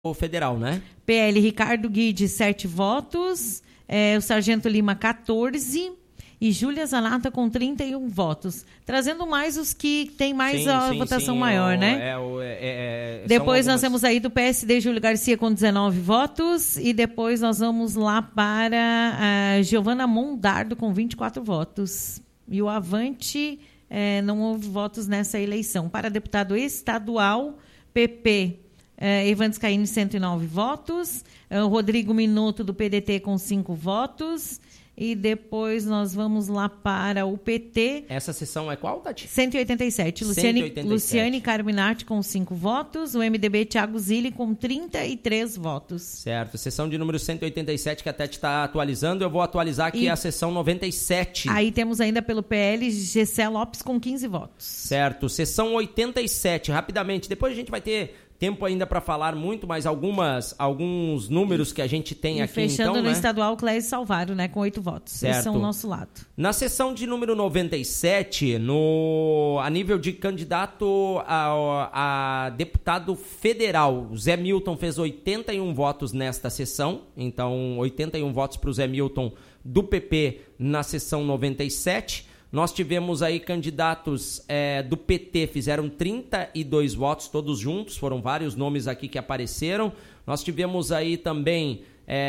federal, né? PL Ricardo Guide, 7 votos. O Sargento Lima, 14. E Júlia Zanata com 31 votos. Trazendo mais os que têm mais votação maior, né? Depois nós temos aí do PSD Júlio Garcia com 19 votos. E depois nós vamos lá para a Giovana Mondardo com 24 votos. E o Avante, não houve votos nessa eleição. Para deputado estadual, PP, Evandro Scaini, 109 votos. Rodrigo Minuto, do PDT, com 5 votos. E depois nós vamos lá para o PT. Essa sessão é qual, Tati? 187. 187. Luciane Carminati com 5 votos. O MDB Thiago Zilli com 33 votos. Certo. Sessão de número 187 que a Tati está atualizando. Eu vou atualizar aqui a sessão 97. Aí temos ainda pelo PL Gessé Lopes com 15 votos. Certo. Sessão 87. Rapidamente. Depois a gente vai ter tempo ainda para falar muito, mas alguns números que a gente tem aqui, fechando então, no né? estadual, Clésio Salvaro, né, com 8 votos. Certo. Esse é o nosso lado. Na sessão de número 97, a nível de candidato a deputado federal, o Zé Milton fez 81 votos nesta sessão, então 81 votos para o Zé Milton do PP na sessão 97. Nós tivemos aí candidatos do PT, fizeram 32 votos, todos juntos, foram vários nomes aqui que apareceram. Nós tivemos aí também,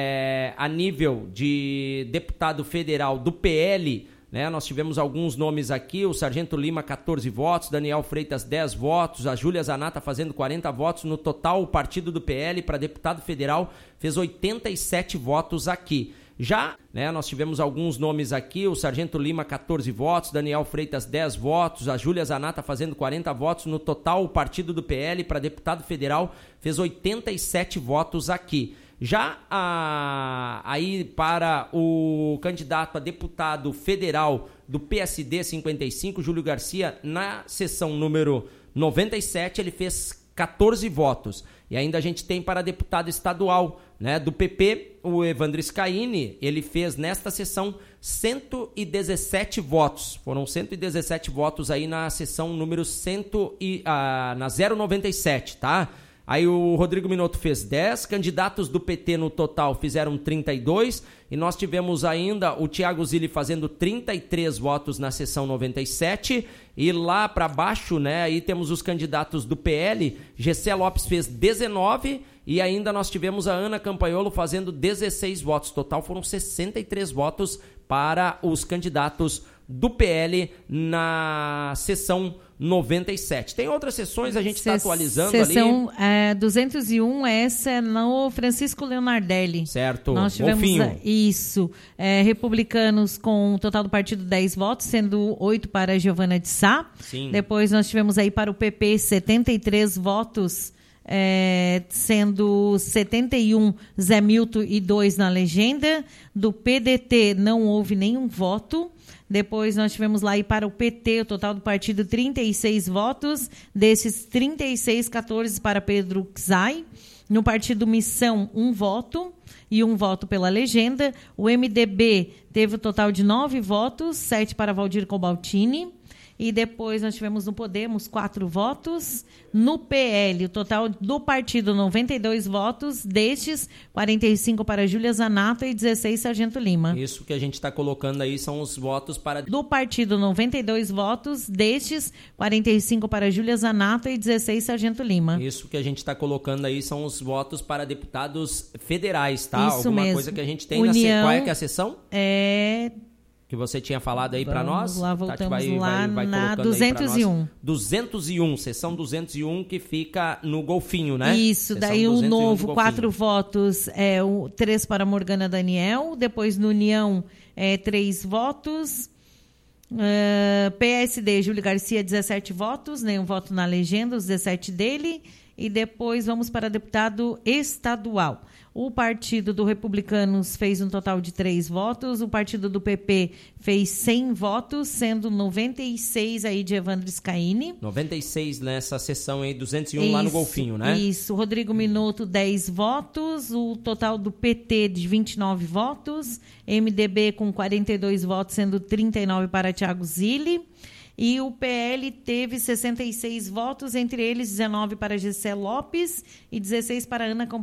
a nível de deputado federal do PL, né, nós tivemos alguns nomes aqui, o Sargento Lima, 14 votos, Daniel Freitas, 10 votos, a Júlia Zanata fazendo 40 votos. No total, o partido do PL para deputado federal fez 87 votos aqui. Já, né, nós tivemos alguns nomes aqui, o Sargento Lima, 14 votos, Daniel Freitas, 10 votos, a Júlia Zanata fazendo 40 votos. No total, o partido do PL para deputado federal fez 87 votos aqui. Já aí para o candidato a deputado federal do PSD 55, Júlio Garcia, na sessão número 97, ele fez 14 votos. E ainda a gente tem para deputado estadual, né, do PP, o Evandro Scaini, ele fez nesta sessão 117 votos. Foram 117 votos aí na sessão número na 097, tá? Aí o Rodrigo Minuto fez 10, candidatos do PT no total fizeram 32, e nós tivemos ainda o Thiago Zilli fazendo 33 votos na sessão 97, e lá para baixo, né, aí temos os candidatos do PL, Gessé Lopes fez 19, e ainda nós tivemos a Ana Campagnolo fazendo 16 votos, total foram 63 votos para os candidatos do PL na sessão 97. Tem outras sessões, a gente está atualizando sessão, ali. 201, essa é no Francisco Leonardelli. Certo, nós tivemos Golfinho. Isso. Republicanos com um total do partido 10 votos, sendo 8 para a Giovana de Sá. Sim. Depois nós tivemos aí para o PP 73 votos, sendo 71 Zé Milton e 2 na legenda. Do PDT não houve nenhum voto. Depois nós tivemos lá aí para o PT, o total do partido 36 votos, desses 36, 14 para Pedro Czai. No partido Missão, 1 voto e 1 voto pela legenda. O MDB teve o total de 9 votos, 7 para Valdir Cobaltini. E depois nós tivemos no Podemos 4 votos. No PL, o total do partido 92 votos, destes 45 para Júlia Zanata e 16 Sargento Lima. Isso que a gente está colocando aí são os votos para... Do partido 92 votos, destes 45 para Júlia Zanata e 16 Sargento Lima. Isso que a gente está colocando aí são os votos para deputados federais, tá? Isso Alguma mesmo. coisa que a gente tem União, qual é que é a sessão? Que você tinha falado aí para nós. Lá, voltamos Tati lá vai na colocando 201. 201, sessão 201, que fica no Golfinho, né? Isso, sessão daí o novo, no 4 votos, 3 para Morgana Daniel, depois no União, 3 votos, PSD, Júlio Garcia, 17 votos, nenhum voto na legenda, os 17 dele, e depois vamos para deputado estadual. O partido do Republicanos fez um total de 3 votos, o partido do PP fez 100 votos, sendo 96 aí de Evandro Scaini. 96 nessa sessão aí, 201 lá no Golfinho, né? Isso, Rodrigo Minuto, 10 votos, o total do PT de 29 votos, MDB com 42 votos, sendo 39 para Thiago Zilli. E o PL teve 66 votos, entre eles 19 para Gessé Lopes e 16 para Ana